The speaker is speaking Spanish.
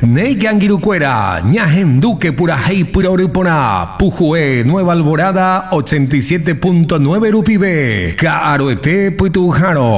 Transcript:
Neigangirucuera, Ñajem Duque Purajei Puroripona, Pujue Nueva Alborada 87.9 Rupibe, Caroete Puitujano.